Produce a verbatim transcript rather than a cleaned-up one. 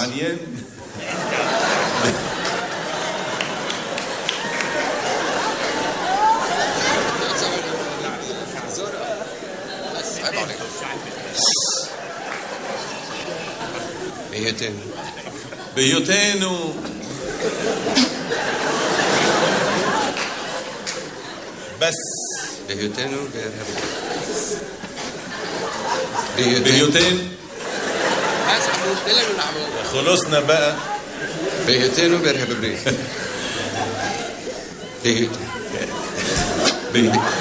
عميان. بيوتين بيوتينو بس بيوتينو بيرهب بيوتين خلصنا بقى. بيوتينو بيرهب بريد بيوتين